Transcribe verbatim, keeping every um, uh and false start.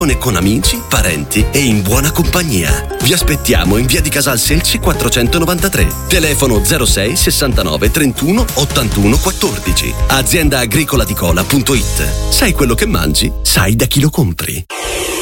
con amici, parenti e in buona compagnia. Vi aspettiamo in via di Casal Selci quattrocentonovantatré. Telefono zero sei sessantanove trentuno ottantuno quattordici. azienda agricola di cola punto it. Sai quello che mangi? Sai da chi lo compri.